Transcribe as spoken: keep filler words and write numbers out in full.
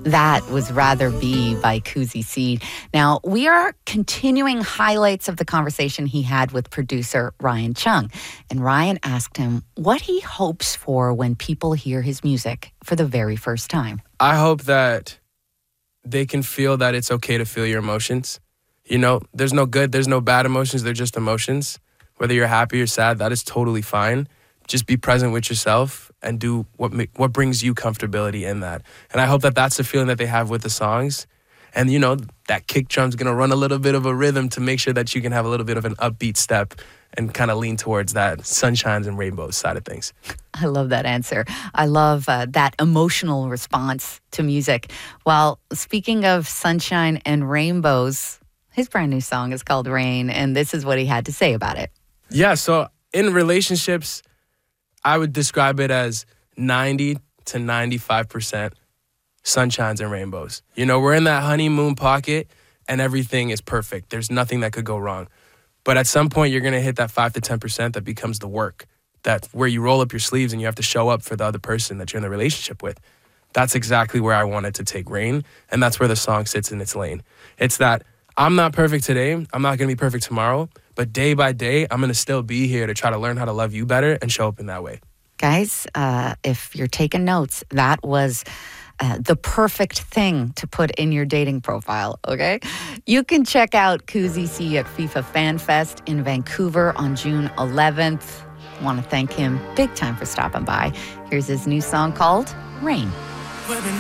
That was Rather Be by Kuzi Seed. Now, we are continuing highlights of the conversation he had with producer Ryan Chung. And Ryan asked him what he hopes for when people hear his music for the very first time. I hope that they can feel that it's okay to feel your emotions. You know, there's no good, there's no bad emotions, they're just emotions. Whether you're happy or sad, that is totally fine. Just be present with yourself and do what what brings you comfortability in that. And I hope that that's the feeling that they have with the songs. And, you know, that kick drum's going to run a little bit of a rhythm to make sure that you can have a little bit of an upbeat step and kind of lean towards that sunshines and rainbows side of things. I love that answer. I love uh, that emotional response to music. Well, speaking of sunshine and rainbows, his brand new song is called Rain, and this is what he had to say about it. Yeah, so in relationships, I would describe it as ninety to ninety-five percent sunshines and rainbows. You know, we're in that honeymoon pocket and everything is perfect. There's nothing that could go wrong. But at some point, you're going to hit that five to ten percent that becomes the work. That's where you roll up your sleeves and you have to show up for the other person that you're in the relationship with. That's exactly where I wanted to take Rain, and that's where the song sits in its lane. It's that I'm not perfect today. I'm not going to be perfect tomorrow. But day by day, I'm going to still be here to try to learn how to love you better and show up in that way. Guys, uh, if you're taking notes, that was uh, the perfect thing to put in your dating profile, okay? You can check out Kuzi C at FIFA Fan Fest in Vancouver on June eleventh. I want to thank him big time for stopping by. Here's his new song called Rain.